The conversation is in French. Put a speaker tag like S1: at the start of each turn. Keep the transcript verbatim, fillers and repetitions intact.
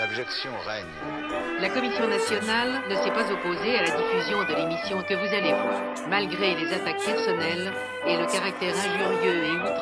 S1: L'abjection règne.
S2: La Commission nationale ne s'est pas opposée à la diffusion de l'émission que vous allez voir, malgré les attaques personnelles et le caractère injurieux et outrancier